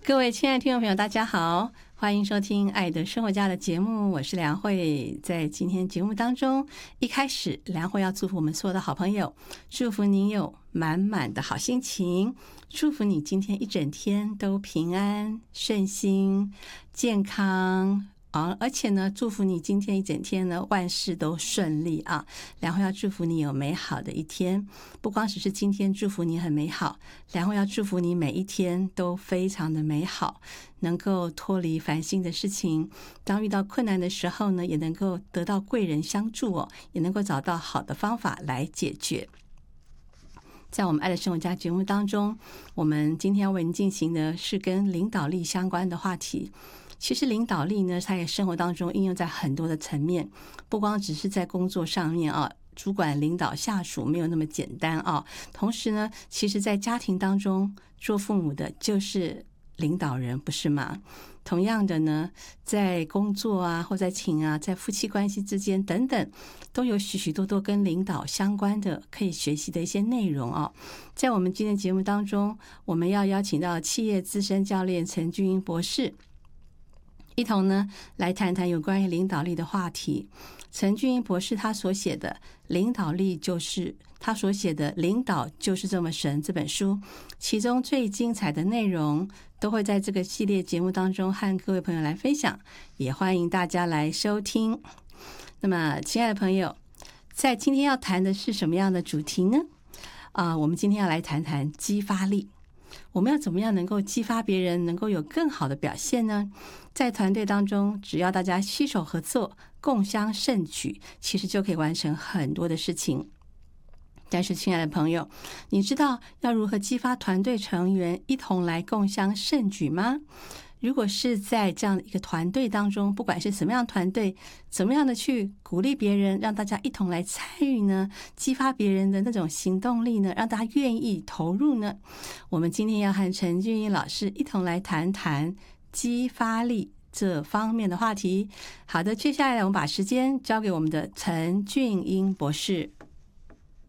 各位亲爱的听众朋友，大家好，欢迎收听《爱的生活家》的节目，我是梁慧。在今天节目当中，一开始梁慧要祝福我们所有的好朋友，祝福您有满满的好心情，祝福你今天一整天都平安顺心健康而且呢，祝福你今天一整天呢，万事都顺利啊！梁慧要祝福你有美好的一天，不光只是今天祝福你很美好，梁慧要祝福你每一天都非常的美好，能够脱离烦心的事情，当遇到困难的时候呢，也能够得到贵人相助也能够找到好的方法来解决。在我们爱的生活家节目当中，我们今天要为您进行的是跟领导力相关的话题。其实领导力呢，它也生活当中应用在很多的层面，不光只是在工作上面主管领导下属没有那么简单同时呢，其实在家庭当中做父母的就是领导人，不是吗？同样的呢，在工作或在情在夫妻关系之间等等，都有许许多多跟领导相关的可以学习的一些内容在我们今天节目当中，我们要邀请到企业资深教练陈俊英博士，一同呢来谈谈有关于领导力的话题。陈俊英博士他所写的领导力就是他所写的领导就是这么神这本书，其中最精彩的内容都会在这个系列节目当中和各位朋友来分享，也欢迎大家来收听。那么亲爱的朋友，在今天要谈的是什么样的主题呢？我们今天要来谈谈激发力。我们要怎么样能够激发别人能够有更好的表现呢？在团队当中，只要大家携手合作，共襄盛举，其实就可以完成很多的事情。但是亲爱的朋友，你知道要如何激发团队成员一同来共襄盛举吗？如果是在这样的一个团队当中，不管是什么样的团队，怎么样的去鼓励别人，让大家一同来参与呢？激发别人的那种行动力呢？让大家愿意投入呢？我们今天要和陈俊英老师一同来谈谈激发力这方面的话题。好的，接下来我们把时间交给我们的陈俊英博士。